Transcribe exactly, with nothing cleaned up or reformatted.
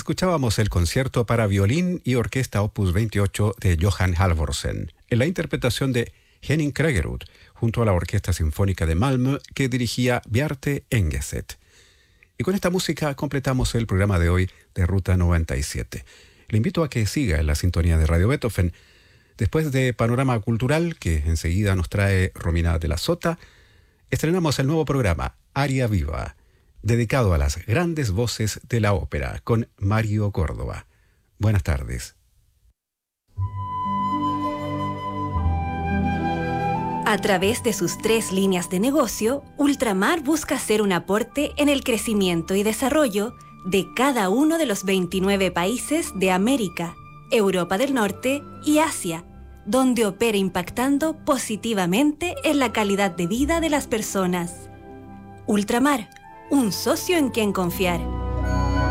Escuchábamos el concierto para violín y orquesta opus veintiocho de Johan Halvorsen, en la interpretación de Henning Krögerud, junto a la Orquesta Sinfónica de Malmö que dirigía Bjarte Engeset. Y con esta música completamos el programa de hoy de Ruta noventa y siete. Le invito a que siga en la sintonía de Radio Beethoven. Después de Panorama Cultural, que enseguida nos trae Romina de la Sota, estrenamos el nuevo programa Aria Viva, dedicado a las grandes voces de la ópera, con Mario Córdoba. Buenas tardes. A través de sus tres líneas de negocio, Ultramar busca hacer un aporte en el crecimiento y desarrollo de cada uno de los veintinueve países de América, Europa del Norte y Asia, donde opera impactando positivamente en la calidad de vida de las personas. Ultramar, un socio en quien confiar.